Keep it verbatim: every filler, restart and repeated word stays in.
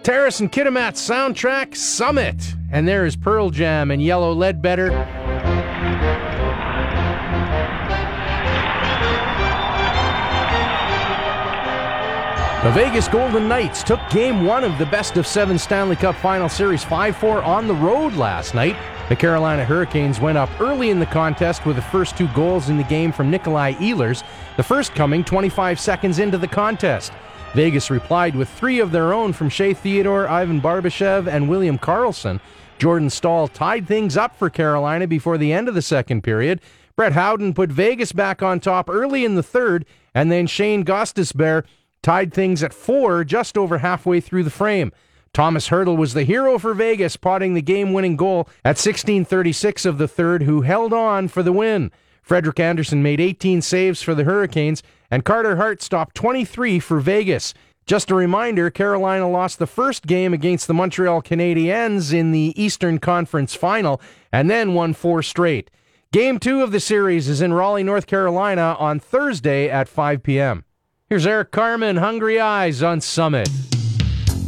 Terrace and Kitimat's soundtrack, Summit. And there is Pearl Jam and Yellow Ledbetter. The Vegas Golden Knights took Game one of the best-of-seven Stanley Cup Final Series five four on the road last night. The Carolina Hurricanes went up early in the contest with the first two goals in the game from Nikolai Ehlers, the first coming twenty-five seconds into the contest. Vegas replied with three of their own from Shea Theodore, Ivan Barbashev, and William Karlsson. Jordan Staal tied things up for Carolina before the end of the second period. Brett Howden put Vegas back on top early in the third, and then Shane Gostisbehere tied things at four just over halfway through the frame. Thomas Hertl was the hero for Vegas, potting the game-winning goal at sixteen thirty-six of the third, who held on for the win. Frederik Andersen made eighteen saves for the Hurricanes, and Carter Hart stopped twenty-three for Vegas. Just a reminder, Carolina lost the first game against the Montreal Canadiens in the Eastern Conference Final, and then won four straight. Game two of the series is in Raleigh, North Carolina on Thursday at five p.m. Here's Eric Carmen, Hungry Eyes on Summit.